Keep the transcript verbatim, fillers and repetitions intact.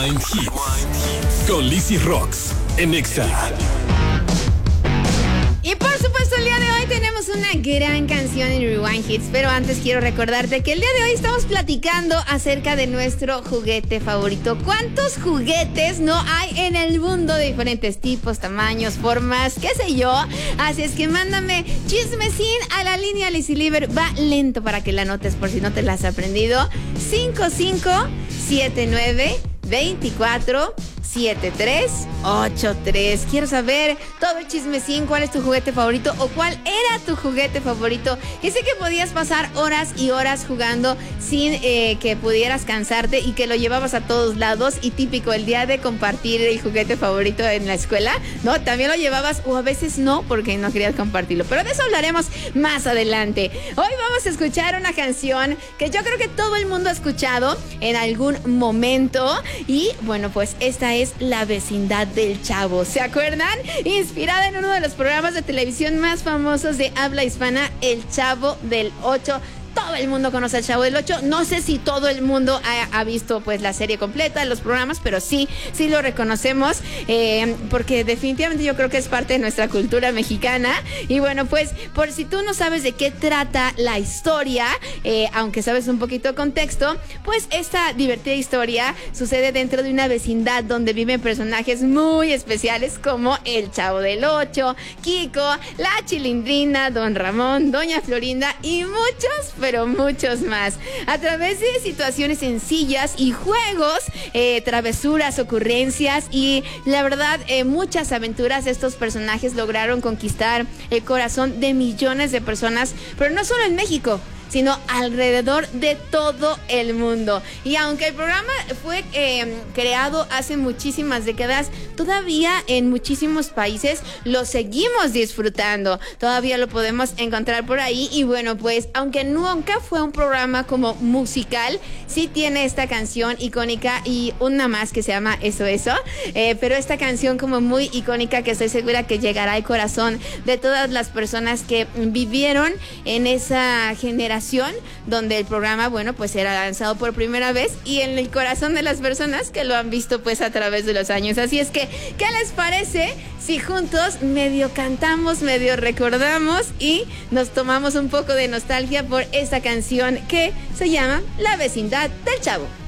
Rewind Hits con Lizzy Rocks en Exa. Y por supuesto el día de hoy tenemos una gran canción en Rewind Hits, pero antes quiero recordarte que el día de hoy estamos platicando acerca de nuestro juguete favorito. ¿Cuántos juguetes no hay en el mundo de diferentes tipos, tamaños, formas, qué sé yo? Así es que mándame chismecín a la línea Lizzy Liver. Va lento para que la anotes por si no te la has aprendido. cinco cinco siete nueve dos cuatro siete tres ocho tres. Quiero saber todo el chismecín, cuál es tu juguete favorito o cuál era tu juguete favorito. Y sé que podías pasar horas y horas jugando sin eh, que pudieras cansarte y que lo llevabas a todos lados. Y típico, el día de compartir el juguete favorito en la escuela, ¿no? También lo llevabas o a veces no porque no querías compartirlo. Pero de eso hablaremos más adelante. Hoy vamos a escuchar una canción que yo creo que todo el mundo ha escuchado en algún momento. Y bueno, pues esta es La Vecindad del Chavo. ¿Se acuerdan? Inspirada en uno de los programas de televisión más famosos de habla hispana, El Chavo del Ocho. Todo el mundo conoce al Chavo del Ocho. No sé si todo el mundo ha, ha visto pues la serie completa, los programas, pero sí, sí lo reconocemos, eh, porque definitivamente yo creo que es parte de nuestra cultura mexicana. Y bueno, pues por si tú no sabes de qué trata la historia, eh, aunque sabes un poquito de contexto, pues esta divertida historia sucede dentro de una vecindad donde viven personajes muy especiales como el Chavo del Ocho, Kiko, la Chilindrina, Don Ramón, Doña Florinda y muchos, pero muchos más. A través de situaciones sencillas y juegos, eh, travesuras, ocurrencias y la verdad eh, muchas aventuras, estos personajes lograron conquistar el corazón de millones de personas, pero no solo en México, sino alrededor de todo el mundo. Y aunque el programa fue eh, creado hace muchísimas décadas, todavía en muchísimos países lo seguimos disfrutando. Todavía lo podemos encontrar por ahí. Y bueno, pues aunque nunca fue un programa como musical, sí tiene esta canción icónica y una más que se llama Eso Eso. Eh, pero esta canción como muy icónica que estoy segura que llegará al corazón de todas las personas que vivieron en esa generación donde el programa, bueno, pues era lanzado por primera vez y en el corazón de las personas que lo han visto pues a través de los años. Así es que, ¿qué les parece si juntos medio cantamos, medio recordamos y nos tomamos un poco de nostalgia por esta canción que se llama La Vecindad del Chavo?